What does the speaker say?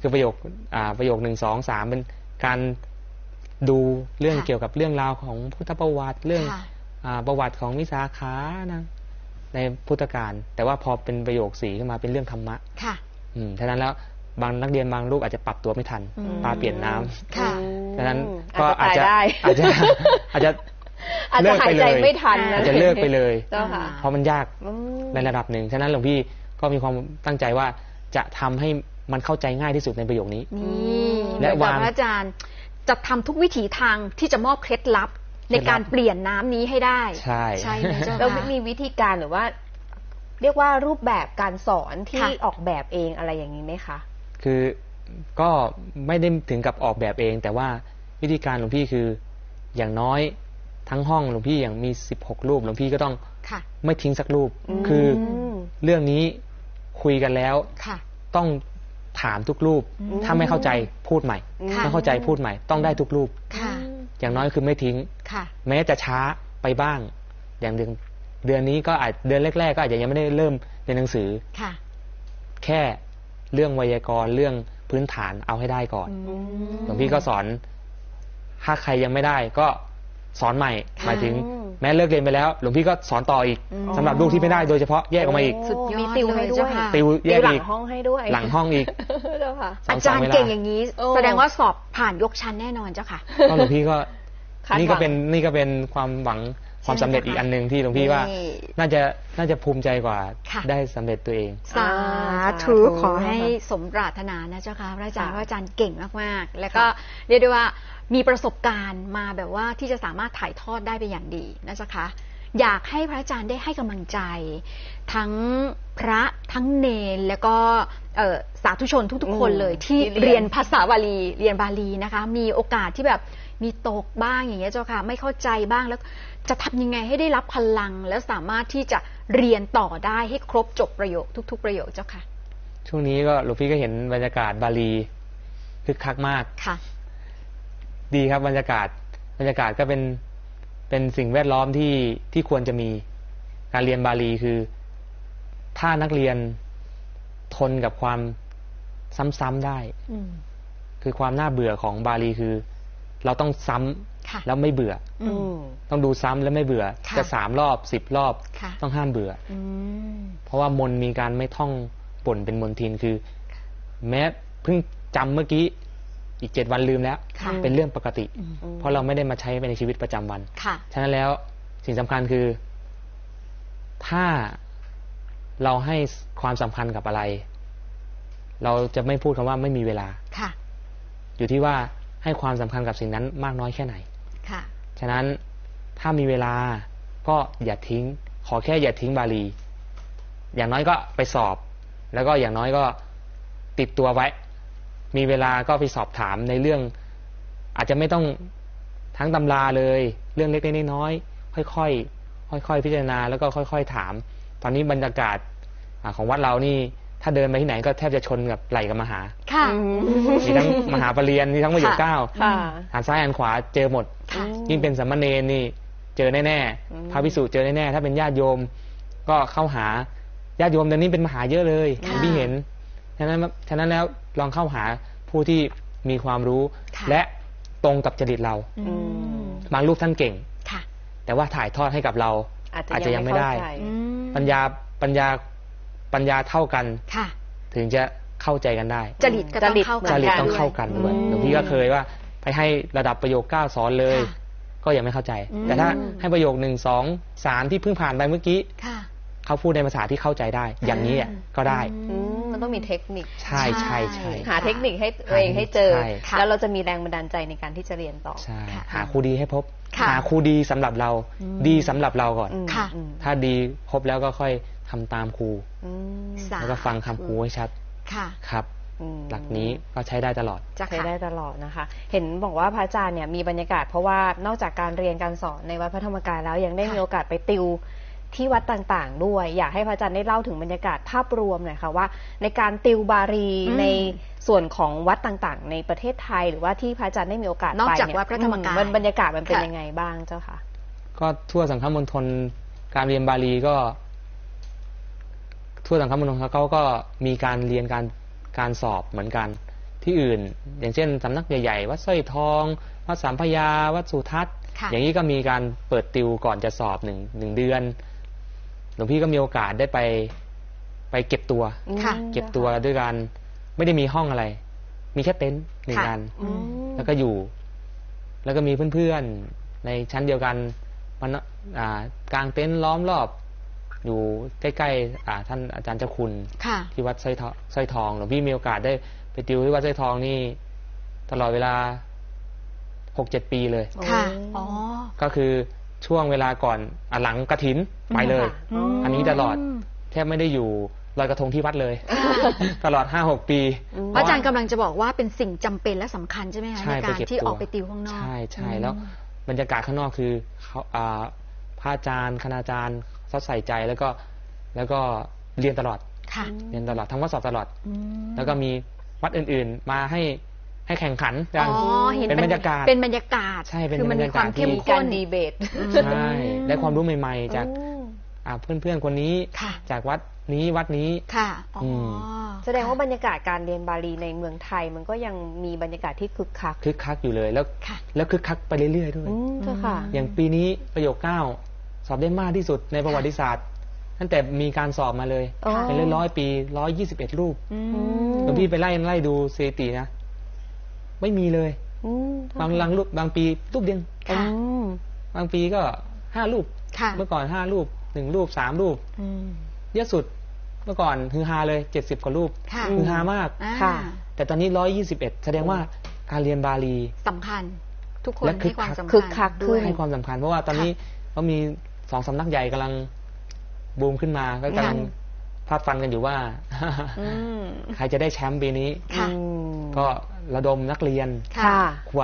คือประโยค1 2 3เป็นการดูเรื่องเกี่ยวกับเรื่องราวของพุทธประวัติเรื่องประวัติของวิสาขานะในพุทธกาลแต่ว่าพอเป็นประโยค4ขึ้นมาเป็นเรื่องธรรมะฉะนั้นแล้วบางนักเรียนบางรูปอาจจะปรับตัวไม่ทันปลาเปลี่ยนน้ำฉะนั้นก็อาจจะเลิกไปเลยอาจจะเลิกไปเลยเพราะมันยากในระดับหนึ่งฉะนั้นหลวงพี่ก็มีความตั้งใจว่าจะทำให้มันเข้าใจง่ายที่สุดในประโยคนี้และวางอาจารย์จะทำทุกวิถีทางที่จะมอบเคล็ดลับในการเปลี่ยนน้ำนี้ให้ได้ใช่ไหมเจ้าค่ะแล้วมีวิธีการหรือว่าเรียกว่ารูปแบบการสอนที่ออกแบบเองอะไรอย่างนี้ไหมคะคือก็ไม่ได้ถึงกับออกแบบเองแต่ว่าวิธีการหลวงพี่คืออย่างน้อยทั้งห้องหลวงพี่อย่างมี16รูปหลวงพี่ก็ต้องไม่ทิ้งสักรูปคือเรื่องนี้คุยกันแล้วต้องถามทุกรูปถ้าไม่เข้าใจพูดใหม่ถ้าเข้าใจพูดใหม่ต้องได้ทุกรูปอย่างน้อยคือไม่ทิ้งแม้จะช้าไปบ้างอย่างเดือนนี้ก็อาจเดือนแรกๆก็อาจจะยังไม่ได้เริ่มเรียนหนังสือแค่เรื่องไวยากรณ์เรื่องพื้นฐานเอาให้ได้ก่อนหลวงพี่ก็สอนถ้าใครยังไม่ได้ก็สอนใหม่หมายถึงแม้เลิกเรียนไปแล้วหลวงพี่ก็สอนต่ออีกสำหรับลูกที่ไม่ได้โดยเฉพาะแยกออกมาอีกมีติวให้ด้วยติวแยกหลังห้องให้ด้วยหลังห้องอีกอาจารย์เก่งอย่างนี้แสดงว่าสอบผ่านยกชั้นแน่นอนเจ้าค่ะก็หลวงพี่ก็นี่ก็เป็นความหวังความสำเร็จอีกอันหนึ่งที่หลวงพี่ว่าน่าจะภูมิใจกว่าได้สำเร็จตัวเองสาธุขอให้สมปรารถนานะเจ้าค่ะพระอาจารย์ว่าอาจารย์เก่งมากๆแล้วก็เรียกได้ว่ามีประสบการณ์มาแบบว่าที่จะสามารถถ่ายทอดได้เป็นอย่างดีนะเจ้าค่ะอยากให้พระอาจารย์ได้ให้กำลังใจทั้งพระทั้งเณรแล้วก็สาธุชนทุกๆคนเลยที่เรียนภาษาบาลีเรียนบาลีนะคะมีโอกาสที่แบบมีตกบ้างอย่างเงี้ยเจ้าค่ะไม่เข้าใจบ้างแล้วจะทำยังไงให้ได้รับพลังแล้วสามารถที่จะเรียนต่อได้ให้ครบจบประโยคทุกๆประโยคเจ้าค่ะช่วงนี้ก็หลวงพี่ก็เห็นบรรยากาศบาลีคึกคักมากค่ะดีครับบรรยากาศก็เป็นสิ่งแวดล้อมที่ควรจะมีการเรียนบาลีคือถ้านักเรียนทนกับความซ้ำๆได้คือความน่าเบื่อของบาลีคือเราต้องซ้ำแล้วไม่เบื่อต้องดูซ้ำแล้วไม่เบื่อจะ3 รอบ10 รอบต้องห้ามเบื่อเพราะว่ามนมีการไม่ท่องบ่นเป็นมนทินคือแม้เพิ่งจำเมื่อกี้อีก7 วันลืมแล้วเป็นเรื่องปกติเพราะเราไม่ได้มาใช้ในชีวิตประจำวันฉะนั้นแล้วสิ่งสำคัญคือถ้าเราให้ความสำคัญกับอะไรเราจะไม่พูดคำว่าไม่มีเวลาอยู่ที่ว่าให้ความสำคัญกับสิ่งนั้นมากน้อยแค่ไหนฉะนั้นถ้ามีเวลาก็อย่าทิ้งขอแค่อย่าทิ้งบาลีอย่างน้อยก็ไปสอบแล้วก็อย่างน้อยก็ติดตัวไว้มีเวลาก็ไปสอบถามในเรื่องอาจจะไม่ต้องทั้งตำราเลยเรื่องเล็กๆน้อยๆค่อยๆพิจารณาแล้วก็ค่อยๆถามตอนนี้บรรยากาศของวัดเรานี่ถ้าเดินไปที่ไหนก็แทบจะชนกับไหล่กับมหามีทั้งมหาปรริญญามีทั้งประโยค9หันซ้ายหันขวาเจอหมดยิ่งเป็นสามเณรนี่เจอแน่ๆพระภิกษุเจอแน่ๆถ้าเป็นญาติโยมก็เข้าหาญาติโยมเดี๋ยวนี้เป็นมหาเยอะเลยที่เห็นฉะนั้นแล้วลองเข้าหาผู้ที่มีความรู้และตรงกับจริตเราบางรูปท่านเก่งแต่ว่าถ่ายทอดให้กับเราอาจจะยังไม่ได้ปัญญาเท่ากันถึงจะเข้าใจกันได้จริตก็ต้องเข้ากันจริตต้องเข้ากันด้วยหลวงพี่ก็เคยว่าไปให้ระดับประโยค9สอนเลยก็ยังไม่เข้าใจแต่ถ้าให้ประโยค1 2 3ที่เพิ่งผ่านไปเมื่อกี้เขาพูดในภาษาที่เข้าใจได้อย่างนี้ก็ได้มันต้องมีเทคนิคใช่หาเทคนิคให้ตัวเองให้เจอแล้วเราจะมีแรงบันดาลใจในการที่จะเรียนต่อหาครูดีให้พบหาครูดีสำหรับเราดีสำหรับเราก่อนถ้าดีพบแล้วก็ค่อยทำตามครูแล้วก็ฟังคำครูให้ชัดครับหลักนี้ก็ใช้ได้ตลอดใช้ได้ตลอดนะคะเห็นบอกว่าพระอาจารย์เนี่ยมีบรรยากาศเพราะว่านอกจากการเรียนการสอนในวัดพระธรรมกายแล้วยังได้มีโอกาสไปติวที่วัดต่างๆด้วยอยากให้พระอาจารย์ได้เล่าถึงบรรยากาศภาพรวมหน่อยค่ะว่าในการติวบาลีในส่วนของวัดต่างๆในประเทศไทยหรือว่าที่พระอาจารย์ได้มีโอกาสไปนอกจากวัดพระธรรมกายบรรยากาศมันเป็นยังไงบ้างเจ้าค่ะก็ทั่วสังฆมณฑลการเรียนบาลีก็ทั่วสังฆมณฑลเขาก็มีการเรียนการสอบเหมือนกันที่อื่น อย่างเช่นสำนักใหญ่ๆวัดสร้อยทองวัดสามพระยาวัดสุทัศน์ค่ะอย่างนี้ก็มีการเปิดติวก่อนจะสอบหนึ่งเดือนหลวงพี่ก็มีโอกาสได้ไปเก็บตัวค่ะเก็บตัวด้วยกันไม่ได้มีห้องอะไร มีแค่เต็นท์หนึ่งค่ะอันอืมแล้วก็อยู่ แล้วก็มีเพื่อนๆในชั้นเดียวกันมันกางเต็นท์ล้อมรอบ อยู่ใกล้ๆท่านอาจารย์เจ้าคุณค่ะที่วัดสร้อยทองหลวงพี่มีโอกาสได้ไปติวที่วัดสร้อยทองนี่ตลอดเวลา 6-7 ปีเลยค่ะโอ้อ๋อก็คือช่วงเวลาก่อนหลังกฐินไปเลยอืมอันนี้ตลอดแทบไม่ได้อยู่ลอยกระทงที่วัดเลย ตลอด 5-6 ปีพระอาจารย์กำลังจะบอกว่าเป็นสิ่งจำเป็นและสำคัญใช่ไหมคะใช่ในไปการเก็บที่ตัวออกไปติวข้างนอกใช่แล้วบรรยากาศข้างนอกคือเขาพระอาจารย์คณาจารย์เขาใส่ใจแล้วก็เรียนตลอดค่ะเรียนตลอดทั้งวัดสอบตลอดอืมแล้วก็มีวัดอื่นๆมาให้แข่งขันกัอ๋นอเห็นเป็นบรรยากาศเป็นบรรยากาศใช่เป็นคือมันบรรมียากาศความเข้มมีข้การนดีเบตใช่ได้ความรู้ใหม่ๆ จากอืมเพื่อนๆคนนี้ค่ะจากวัดนี้วัดนี้ค่ะอ๋ออมแสดงว่าบรรยากาศการเรียนบาลีในเมืองไทยมันก็ยังมีบรรยากาศที่คึกคักคึกคักอยู่เลยแล้วค่ะคึกคักไปเรื่อยๆด้วยเจ้าค่ะอย่างปีนี้ประโยค 9 สอบได้มากที่สุดในประวัติศาสตร์ ตั้งแต่มีการสอบมาเลยอ๋อเป็นร้อยๆปี121 รูปอือืมมหลวงพี่ไปไล่ดูสถิตินะ ไม่มีเลยอืมบางปีรูปเดียวค่ะอืมบางปีก็5 รูปค่ะเมื่อก่อน5 รูป1 รูป 3 รูปอืมเยอะสุดเมื่อก่อนฮือฮาเลย70 กว่ารูปค่ะฮือฮามากอ่าค่ะแต่ตอนนี้121แสดงว่าการเรียนบาลีสำคัญ ทุกคนและคึให้กความคักสำคัญคึกคักขึ้ด้วยนให้ความสำคัญเพราะว่าตอนนี้เขามี2 สำนักใหญ่กำลังบูมขึ้นมาก็กำลังพาดฟันกันอยู่ว่าอืมใครจะได้แชมป์ปีนี้ค่ะอืมก็ระดมนักเรียนค่ะ